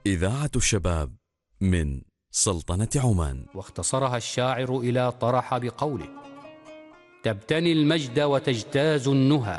إذاعة الشباب من سلطنة عمان. واختصرها الشاعر إلى طرح بقوله: تبتني المجد وتجتاز النهى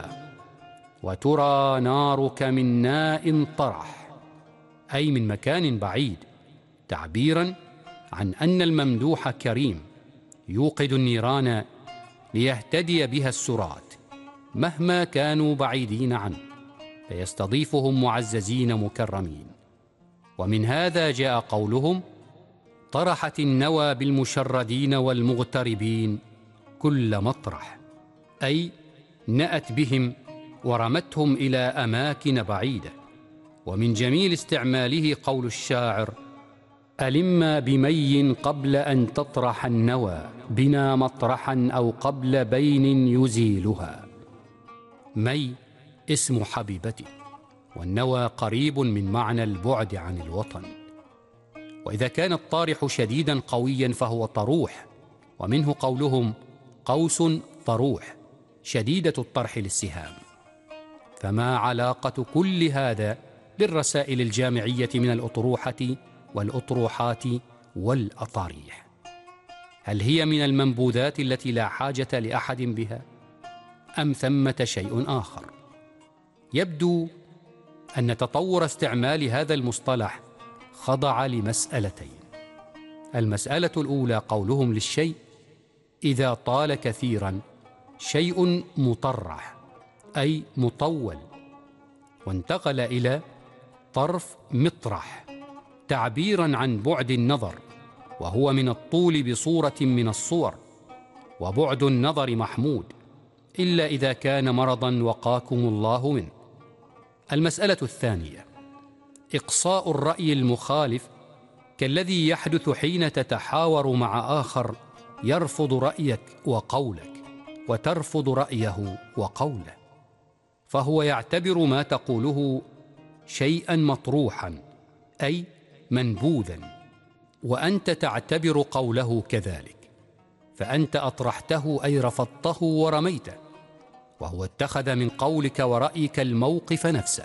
وترى نارك من ناء طرح، أي من مكان بعيد، تعبيرا عن أن الممدوح كريم يوقد النيران ليهتدي بها السرات مهما كانوا بعيدين عنه، فيستضيفهم معززين مكرمين. ومن هذا جاء قولهم: طرحت النوى بالمشردين والمغتربين كل مطرح، أي نأت بهم ورمتهم إلى أماكن بعيدة. ومن جميل استعماله قول الشاعر: ألم بمي قبل أن تطرح النوى بنا مطرحا أو قبل بين يزيلها. مي اسم حبيبتي، والنوى قريب من معنى البعد عن الوطن. وإذا كان الطارح شديدا قويا فهو طروح، ومنه قولهم: قوس طروح شديدة الطرح للسهام. فما علاقة كل هذا بالرسائل الجامعية من الأطروحة والأطروحات والأطاريح؟ هل هي من المنبوذات التي لا حاجة لأحد بها، أم ثمة شيء آخر؟ يبدو أن تطور استعمال هذا المصطلح خضع لمسألتين. المسألة الأولى قولهم للشيء إذا طال كثيرا شيء مطرح، أي مطول، وانتقل إلى طرف مطرح تعبيرا عن بعد النظر، وهو من الطول بصورة من الصور، وبعد النظر محمود إلا إذا كان مرضا وقاكم الله منه. المسألة الثانية إقصاء الرأي المخالف، كالذي يحدث حين تتحاور مع آخر يرفض رأيك وقولك وترفض رأيه وقوله، فهو يعتبر ما تقوله شيئا مطروحا أي منبوذا، وأنت تعتبر قوله كذلك، فأنت أطرحته أي رفضته ورميته، وهو اتخذ من قولك ورأيك الموقف نفسه.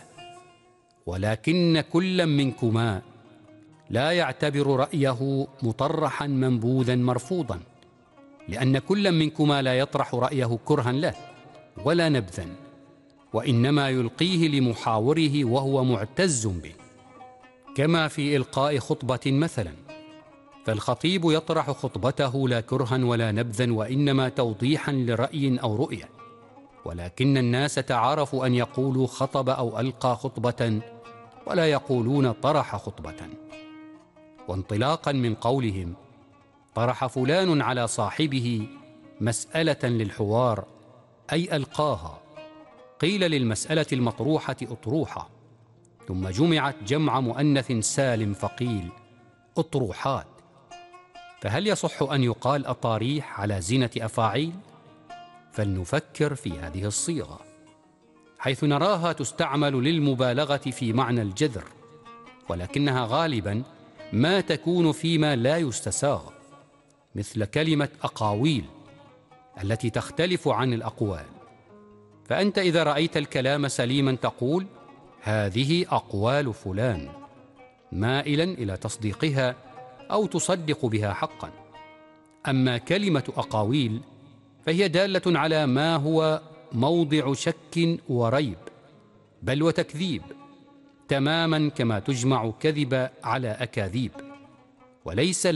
ولكن كل منكما لا يعتبر رأيه مطرحا منبوذا مرفوضا، لأن كل منكما لا يطرح رأيه كرها له ولا نبذا، وإنما يلقيه لمحاوره وهو معتز به، كما في إلقاء خطبة مثلا، فالخطيب يطرح خطبته لا كرها ولا نبذا، وإنما توضيحا لرأي أو رؤية، ولكن الناس تعارفوا أن يقولوا خطب أو ألقى خطبة ولا يقولون طرح خطبة. وانطلاقا من قولهم طرح فلان على صاحبه مسألة للحوار أي ألقاها، قيل للمسألة المطروحة أطروحة، ثم جمعت جمع مؤنث سالم فقيل أطروحات. فهل يصح أن يقال أطاريح على زنة أفاعيل؟ فلنفكر في هذه الصيغة، حيث نراها تستعمل للمبالغة في معنى الجذر، ولكنها غالبا ما تكون فيما لا يستساغ، مثل كلمة أقاويل التي تختلف عن الأقوال. فأنت إذا رأيت الكلام سليما تقول: هذه أقوال فلان، مائلا إلى تصديقها أو تصدق بها حقا. أما كلمة أقاويل فهي دالة على ما هو موضع شك وريب، بل وتكذيب، تماما كما تجمع كذب على أكاذيب، وليس